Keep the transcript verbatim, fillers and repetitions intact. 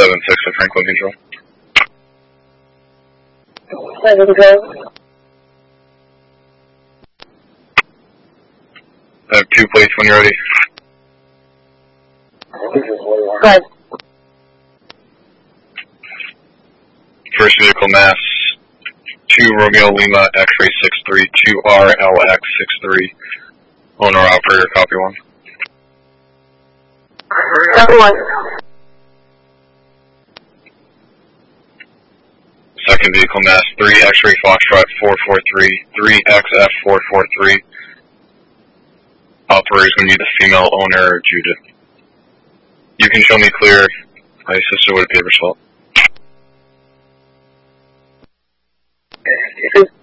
seven six at Franklin Control. Franklin Control. I have two plates when you're ready. Go ahead. First vehicle mass, two Romeo Lima X-ray six three, two R L X six three. Owner operator, copy one. Copy one. Second vehicle mass, three X-ray Foxtrot four four three, three X F four four three. Operator's going to be the female owner, Judith. You can show me clear. My sister would have paper salt.